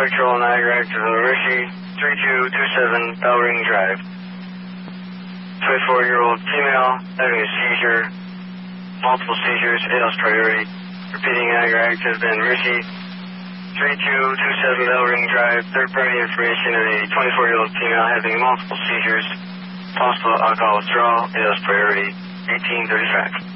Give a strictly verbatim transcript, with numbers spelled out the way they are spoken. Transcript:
Patrol Niagara Active in Rishi, three two two seven Bellring Drive. twenty-four-year-old female having a seizure, multiple seizures, A L S priority. Repeating Niagara Active in Rishi, three two two seven Bellring Drive. Third-party information of a twenty-four-year-old female having multiple seizures, possible alcohol withdrawal, A L S priority, eighteen thirty-five.